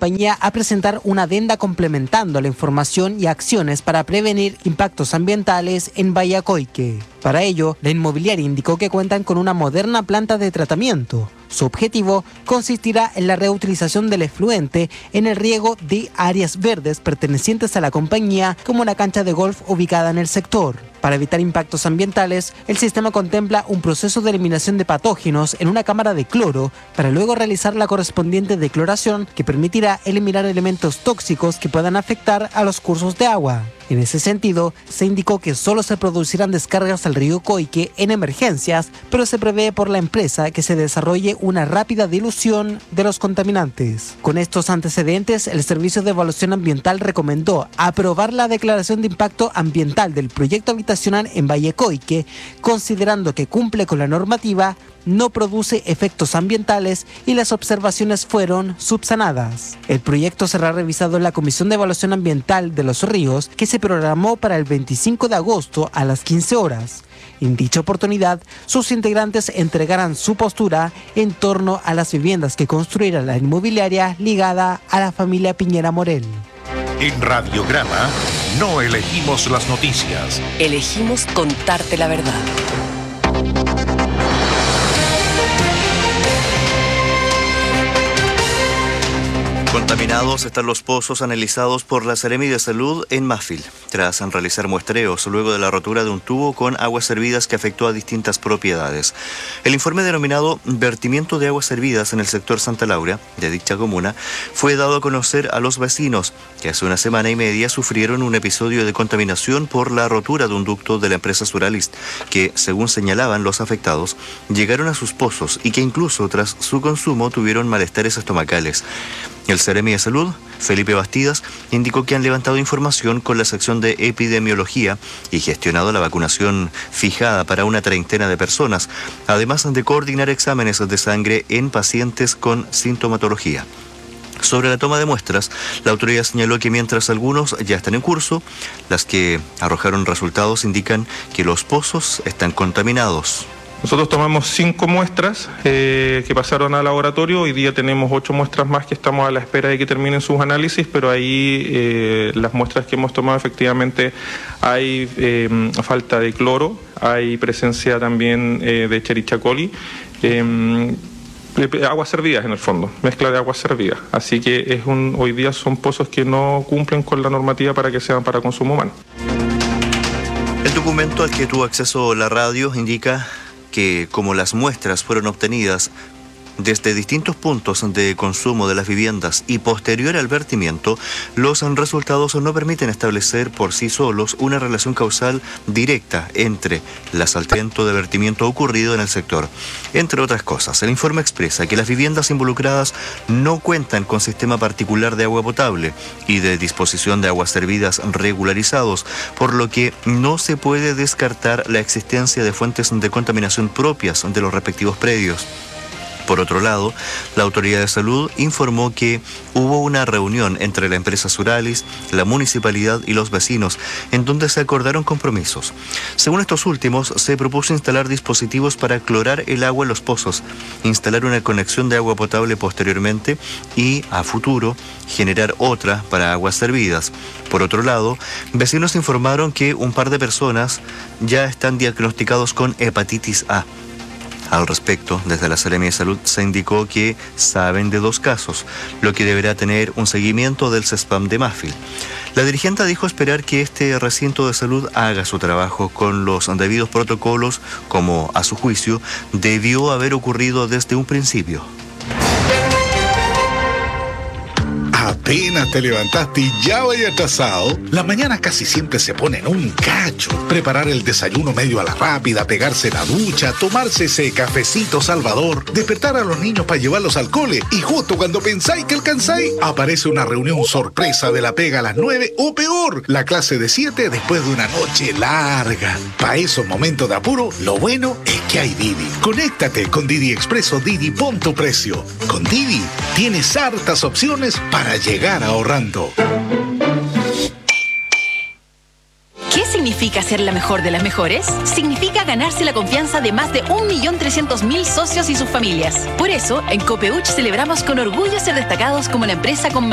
compañía a presentar una adenda complementando la información y acciones para prevenir impactos ambientales en Valle Coique. Para ello, la inmobiliaria indicó que cuentan con una moderna planta de tratamiento. Su objetivo consistirá en la reutilización del efluente en el riego de áreas verdes pertenecientes a la compañía, como una cancha de golf ubicada en el sector. Para evitar impactos ambientales, el sistema contempla un proceso de eliminación de patógenos en una cámara de cloro para luego realizar la correspondiente decloración que permitirá eliminar elementos tóxicos que puedan afectar a los cursos de agua. En ese sentido, se indicó que solo se producirán descargas al río Coique en emergencias, pero se prevé por la empresa que se desarrolle una rápida dilución de los contaminantes. Con estos antecedentes, el Servicio de Evaluación Ambiental recomendó aprobar la declaración de impacto ambiental del proyecto habitacional en Valle Coique, considerando que cumple con la normativa, no produce efectos ambientales y las observaciones fueron subsanadas. El proyecto será revisado en la Comisión de Evaluación Ambiental de los Ríos, que se programó para el 25 de agosto a las 15 horas. En dicha oportunidad, sus integrantes entregarán su postura en torno a las viviendas que construirá la inmobiliaria ligada a la familia Piñera Morel. En Radiograma no elegimos las noticias. Elegimos contarte la verdad. Contaminados están los pozos analizados por la Seremi de Salud en Mafil, tras realizar muestreos luego de la rotura de un tubo con aguas servidas que afectó a distintas propiedades. El informe denominado Vertimiento de aguas servidas en el sector Santa Laura, de dicha comuna, fue dado a conocer a los vecinos, que hace una semana y media sufrieron un episodio de contaminación por la rotura de un ducto de la empresa Suralis, que, según señalaban los afectados, llegaron a sus pozos y que incluso tras su consumo tuvieron malestares estomacales. El Seremi de Salud, Felipe Bastidas, indicó que han levantado información con la sección de epidemiología y gestionado la vacunación fijada para una treintena de personas, además de coordinar exámenes de sangre en pacientes con sintomatología. Sobre la toma de muestras, la autoridad señaló que mientras algunos ya están en curso, las que arrojaron resultados indican que los pozos están contaminados. Nosotros tomamos 5 muestras que pasaron al laboratorio. Hoy día tenemos 8 muestras más que estamos a la espera de que terminen sus análisis, pero ahí las muestras que hemos tomado efectivamente hay falta de cloro, hay presencia también de Escherichia coli, aguas servidas en el fondo, mezcla de aguas servidas. Así que hoy día son pozos que no cumplen con la normativa para que sean para consumo humano. El documento al que tuvo acceso la radio indica que como las muestras fueron obtenidas desde distintos puntos de consumo de las viviendas y posterior al vertimiento, los resultados no permiten establecer por sí solos una relación causal directa entre el saltamiento de vertimiento ocurrido en el sector. Entre otras cosas, el informe expresa que las viviendas involucradas no cuentan con sistema particular de agua potable y de disposición de aguas servidas regularizados, por lo que no se puede descartar la existencia de fuentes de contaminación propias de los respectivos predios. Por otro lado, la Autoridad de Salud informó que hubo una reunión entre la empresa Suralis, la municipalidad y los vecinos, en donde se acordaron compromisos. Según estos últimos, se propuso instalar dispositivos para clorar el agua en los pozos, instalar una conexión de agua potable posteriormente y, a futuro, generar otra para aguas servidas. Por otro lado, vecinos informaron que un par de personas ya están diagnosticados con hepatitis A. Al respecto, desde la Seremi de Salud se indicó que saben de 2 casos, lo que deberá tener un seguimiento del CESPAM de Mafil. La dirigente dijo esperar que este recinto de salud haga su trabajo con los debidos protocolos, como, a su juicio, debió haber ocurrido desde un principio. Apenas te levantaste y ya vaya atrasado. Las mañanas casi siempre se ponen un cacho. Preparar el desayuno medio a la rápida, pegarse la ducha, tomarse ese cafecito salvador, despertar a los niños para llevarlos al cole y justo cuando pensáis que alcanzáis, aparece una reunión sorpresa de la pega a las 9 o peor, la clase de 7 después de una noche larga. Para esos momentos de apuro, lo bueno es que hay Didi. Conéctate con Didi Express o Didi Pon tu Precio. Con Didi tienes hartas opciones para llegar ahorrando. ¿Qué significa ser la mejor de las mejores? Significa ganarse la confianza de más de 1.300.000 socios y sus familias. Por eso, en Copeuch celebramos con orgullo ser destacados como la empresa con